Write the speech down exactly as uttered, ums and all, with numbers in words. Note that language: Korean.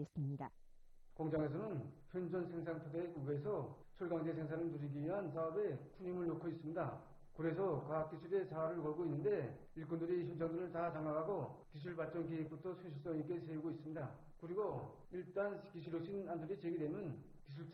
밝혔습니다. 공장에서는 현존 생산 토대국에서 철강제 생산을 누리기 위한 사업에 큰 힘을 놓고 있습니다. 그래서 과학기술의 자활을 걸고 있는데 일꾼들이 현장들을 다 장악하고 기술 발전 계획부터 소실성 있게 세우고 있습니다. 그리고 일단 기술 혁신 안들이 제기되면